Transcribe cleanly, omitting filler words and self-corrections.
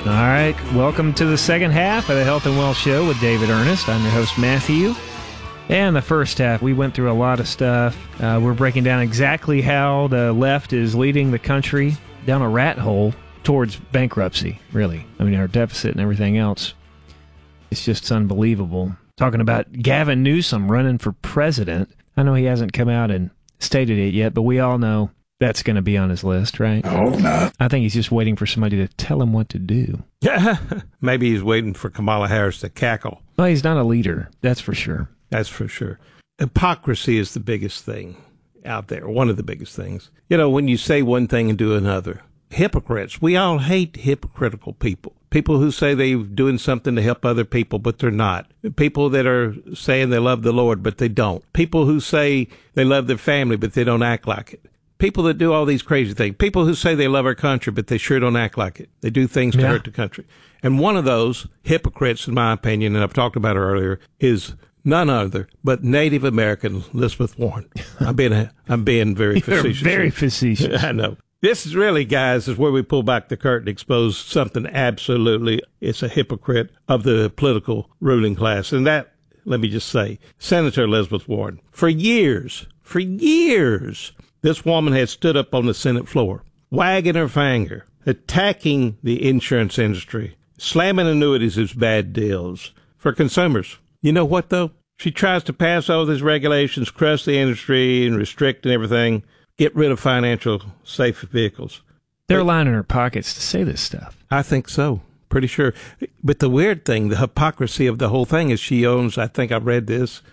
All right, welcome to the second half of the Health and Wealth Show with David Ernest. I'm your host, Matthew. And the first half, we went through a lot of stuff. We're breaking down exactly how the left is leading the country down a rat hole towards bankruptcy, really. I mean, our deficit and everything else. It's just unbelievable. Talking about Gavin Newsom running for president. I know he hasn't come out and stated it yet, but we all know that's going to be on his list, right? I hope not. I think he's just waiting for somebody to tell him what to do. Maybe he's waiting for Kamala Harris to cackle. Well, he's not a leader, that's for sure. That's for sure. Hypocrisy is the biggest thing out there, one of the biggest things. You know, when you say one thing and do another. Hypocrites. We all hate hypocritical people. People who say they're doing something to help other people, but they're not. People that are saying they love the Lord, but they don't. People who say they love their family, but they don't act like it. People that do all these crazy things. People who say they love our country, but they sure don't act like it. They do things to hurt the country. And one of those hypocrites, in my opinion, and I've talked about her earlier, is none other but Native American Elizabeth Warren. I'm being very facetious. Very facetious. I know. This is really, guys, is where we pull back the curtain, expose something absolutely, it's a hypocrite of the political ruling class. And that, let me just say, Senator Elizabeth Warren, for years, this woman had stood up on the Senate floor, wagging her finger, attacking the insurance industry, slamming annuities as bad deals for consumers. You know what, though? She tries to pass all these regulations, crush the industry and restrict and everything, get rid of financial safe vehicles. They're lining her pockets to say this stuff. I think so. Pretty sure. But the weird thing, the hypocrisy of the whole thing is she owns, I think I read this,